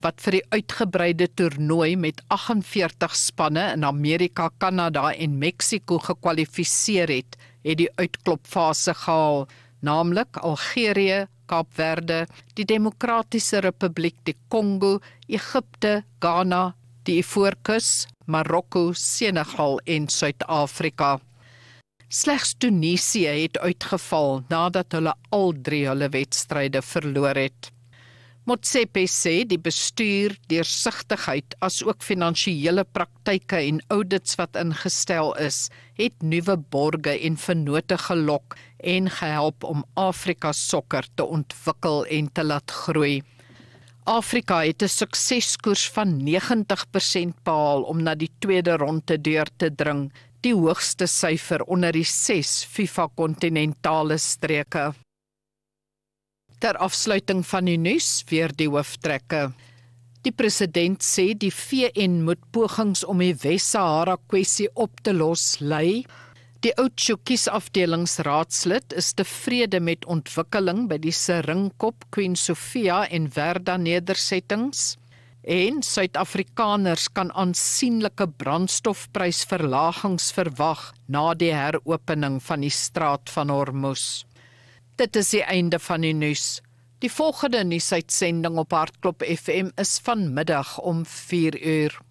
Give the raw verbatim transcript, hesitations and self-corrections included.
wat vir die uitgebreide toernooi met agt en veertig spanne in Amerika, Kanada en Mexiko gekwalifiseer het, het die uitklopfase gehaal, naamlik Algerië, Kaapverde, die Demokratiese Republiek die Kongo, Egipte, Ghana, die Ivoorkus, Marokko, Senegal en Suid-Afrika. Slegs Tunesië het uitgeval nadat hulle al drie hulle wedstryde verloor het. Motsepe sê die bestuur, deursigtigheid as ook finansiële praktyke en audits wat ingestel is, het nuwe borge en vennote gelok en gehelp om Afrika sokker te ontwikkel en te laat groei. Afrika het 'n sukseskoers van negentig persent behaal om na die tweede ronde deur te dring, die hoogste syfer onder die ses FIFA kontinentale streke. Ter afsluiting van die nuus weer die hooftrekke. Die president sê die V N moet pogings om die Wes-Sahara kwessie op te los lei. Die Oudtshoorn kiesafdelingsraadslid is tevrede met ontwikkeling by die Serinkop, Queen Sofia en Verda nedersettings. En Suid-Afrikaners kan aansienlike brandstofprysverlagings verwag na die heropening van die straat van Hormuz. Dit is die einde van die nuus. Die volgende nuusuitsending op Hartklop F M is vanmiddag om vier uur.